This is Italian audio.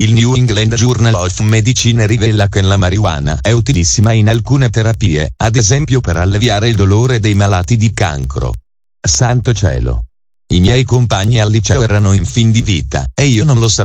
Il New England Journal of Medicine rivela che la marijuana è utilissima in alcune terapie, ad esempio per alleviare il dolore dei malati di cancro. Santo cielo! I miei compagni al liceo erano in fin di vita, e io non lo sapevo.